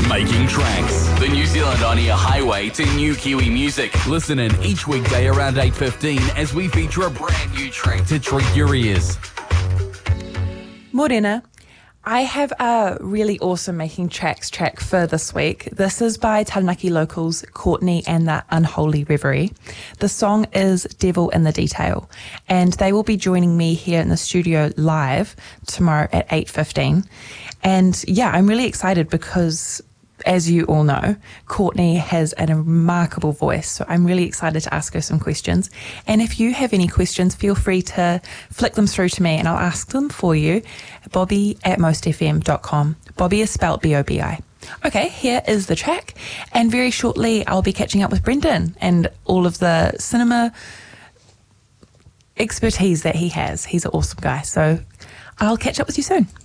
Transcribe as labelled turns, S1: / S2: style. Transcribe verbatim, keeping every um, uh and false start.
S1: Making Tracks, the New Zealand on-air highway to new Kiwi music. Listen in each weekday around eight fifteen as we feature a brand new track to treat your ears.
S2: Morena, I have a really awesome Making Tracks track for this week. This is by Taranaki locals Courtney and the Unholy Reverie. The song is Devil in the Detail, and they will be joining me here in the studio live tomorrow at eight fifteen. And yeah, I'm really excited because, as you all know, Courtney has a remarkable voice, so I'm really excited to ask her some questions. And if you have any questions, feel free to flick them through to me and I'll ask them for you. Bobby at most f m dot com. Bobby is spelled B O B I. Okay, here is the track, and very shortly I'll be catching up with Brendan and all of the cinema expertise that he has. He's an awesome guy, so I'll catch up with you soon.